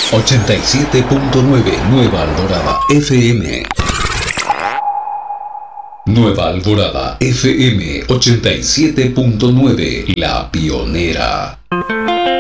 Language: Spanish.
87.9 Nueva Alborada FM. Nueva Alborada FM 87.9, la pionera.